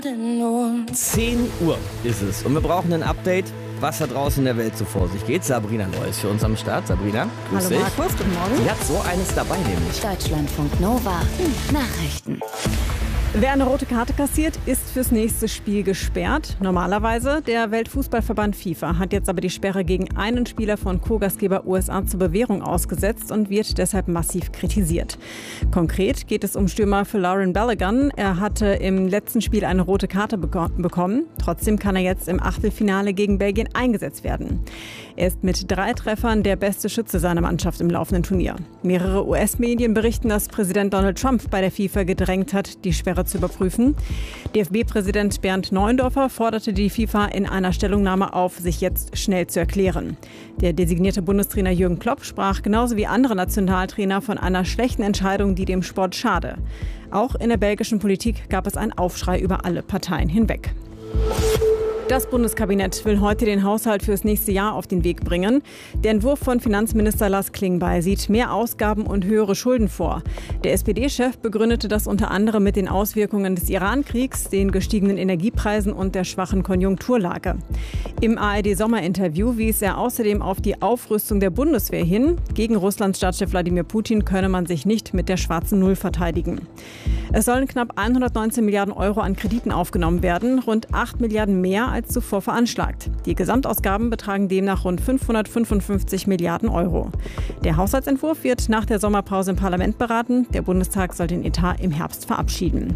10 Uhr ist es und wir brauchen ein Update, was da draußen in der Welt so vor sich geht. Sabrina Neu ist für uns am Start. Sabrina, grüß dich. Hallo Markus, guten Morgen. Sie hat so eines dabei nämlich. Deutschlandfunk Nova Nachrichten. Wer eine rote Karte kassiert, ist fürs nächste Spiel gesperrt. Normalerweise. Der Weltfußballverband FIFA hat jetzt aber die Sperre gegen einen Spieler von Co-Gastgeber USA zur Bewährung ausgesetzt und wird deshalb massiv kritisiert. Konkret geht es um Stürmer Folarin Balogun. Er hatte im letzten Spiel eine rote Karte bekommen. Trotzdem kann er jetzt im Achtelfinale gegen Belgien eingesetzt werden. Er ist mit 3 Treffern der beste Schütze seiner Mannschaft im laufenden Turnier. Mehrere US-Medien berichten, dass Präsident Donald Trump bei der FIFA gedrängt hat, die Sperre zu überprüfen. DFB-Präsident Bernd Neuendorfer forderte die FIFA in einer Stellungnahme auf, sich jetzt schnell zu erklären. Der designierte Bundestrainer Jürgen Klopp sprach genauso wie andere Nationaltrainer von einer schlechten Entscheidung, die dem Sport schade. Auch in der belgischen Politik gab es einen Aufschrei über alle Parteien hinweg. Das Bundeskabinett will heute den Haushalt fürs nächste Jahr auf den Weg bringen. Der Entwurf von Finanzminister Lars Klingbeil sieht mehr Ausgaben und höhere Schulden vor. Der SPD-Chef begründete das unter anderem mit den Auswirkungen des Iran-Kriegs, den gestiegenen Energiepreisen und der schwachen Konjunkturlage. Im ARD-Sommerinterview wies er außerdem auf die Aufrüstung der Bundeswehr hin. Gegen Russlands Staatschef Wladimir Putin könne man sich nicht mit der schwarzen Null verteidigen. Es sollen knapp 119 Milliarden Euro an Krediten aufgenommen werden, rund 8 Milliarden mehr als zuvor veranschlagt. Die Gesamtausgaben betragen demnach rund 555 Milliarden Euro. Der Haushaltsentwurf wird nach der Sommerpause im Parlament beraten. Der Bundestag soll den Etat im Herbst verabschieden.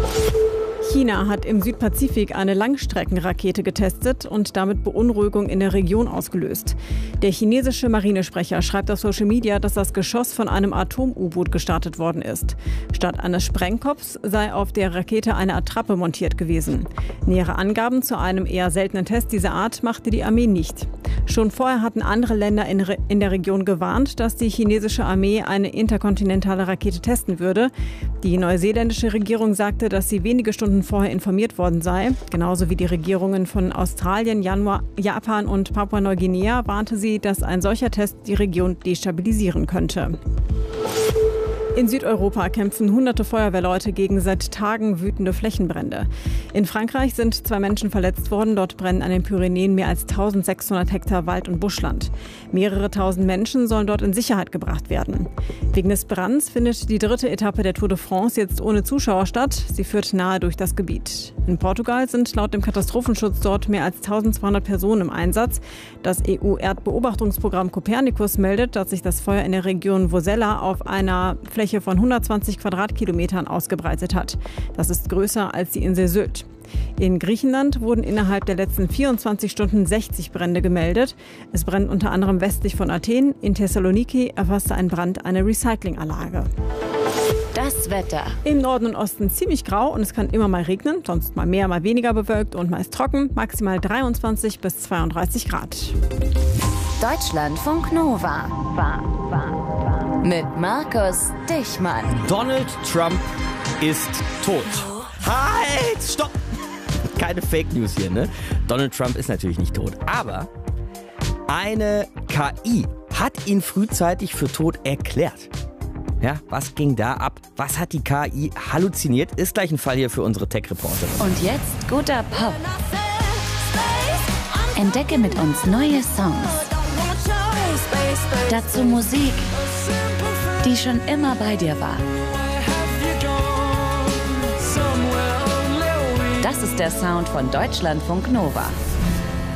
China hat im Südpazifik eine Langstreckenrakete getestet und damit Beunruhigung in der Region ausgelöst. Der chinesische Marinesprecher schreibt auf Social Media, dass das Geschoss von einem Atom-U-Boot gestartet worden ist. Statt eines Sprengkopfs sei auf der Rakete eine Attrappe montiert gewesen. Nähere Angaben zu einem eher seltenen Test dieser Art machte die Armee nicht. Schon vorher hatten andere Länder in der Region gewarnt, dass die chinesische Armee eine interkontinentale Rakete testen würde. Die neuseeländische Regierung sagte, dass sie wenige Stunden vorher informiert worden sei. Genauso wie die Regierungen von Australien, Japan und Papua-Neuguinea warnte sie, dass ein solcher Test die Region destabilisieren könnte. In Südeuropa kämpfen hunderte Feuerwehrleute gegen seit Tagen wütende Flächenbrände. In Frankreich sind 2 Menschen verletzt worden. Dort brennen an den Pyrenäen mehr als 1600 Hektar Wald- und Buschland. Mehrere tausend Menschen sollen dort in Sicherheit gebracht werden. Wegen des Brands findet die 3. Etappe der Tour de France jetzt ohne Zuschauer statt. Sie führt nahe durch das Gebiet. In Portugal sind laut dem Katastrophenschutz dort mehr als 1200 Personen im Einsatz. Das EU-Erdbeobachtungsprogramm Copernicus meldet, dass sich das Feuer in der Region Vozela auf einer Fläche von 120 Quadratkilometern ausgebreitet hat. Das ist größer als die Insel Sylt. In Griechenland wurden innerhalb der letzten 24 Stunden 60 Brände gemeldet. Es brennt unter anderem westlich von Athen. In Thessaloniki erfasste ein Brand eine Recyclinganlage. Das Wetter. Im Norden und Osten ziemlich grau und es kann immer mal regnen, sonst mal mehr, mal weniger bewölkt und meist trocken, maximal 23 bis 32 Grad. Deutschlandfunk Nova. Mit Markus Dichmann. Donald Trump ist tot. Halt! Stopp! Keine Fake News hier, ne? Donald Trump ist natürlich nicht tot. Aber eine KI hat ihn frühzeitig für tot erklärt. Ja, was ging da ab? Was hat die KI halluziniert? Ist gleich ein Fall hier für unsere Tech-Reporterin. Und jetzt guter Pop. Entdecke mit uns neue Songs. Dazu Musik, die schon immer bei dir war. Das ist der Sound von Deutschlandfunk Nova.